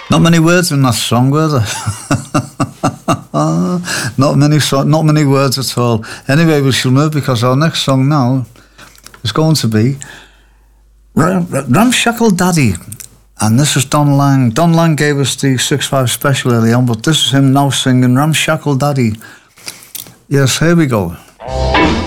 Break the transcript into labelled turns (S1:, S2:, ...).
S1: Not many words in that song, were there? Not many words at all. Anyway, we shall move because our next song now is going to be Ramshackle Daddy. And this is Don Lang. Don Lang gave us the 6-5 special early on, but this is him now singing Ramshackle Daddy. Yes, here we go.